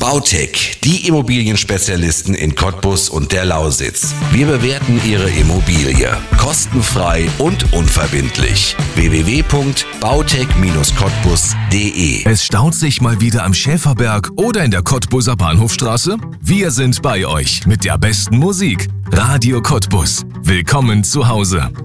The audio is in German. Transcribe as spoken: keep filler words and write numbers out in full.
Bautech, die Immobilienspezialisten in Cottbus und der Lausitz. Wir bewerten Ihre Immobilie kostenfrei und unverbindlich. w w w punkt bautech Bindestrich cottbus punkt d e. Es staut sich mal wieder am Schäferberg oder in der Cottbuser Bahnhofstraße? Wir sind bei euch mit der besten Musik. Radio Cottbus. Willkommen zu Hause.